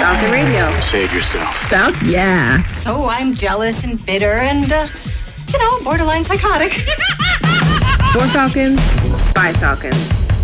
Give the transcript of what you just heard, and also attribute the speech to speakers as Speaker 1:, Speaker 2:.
Speaker 1: Falcon Radio.
Speaker 2: Save yourself.
Speaker 1: Yeah.
Speaker 3: So I'm jealous and bitter and, borderline psychotic.
Speaker 1: For Falcons, by Falcons.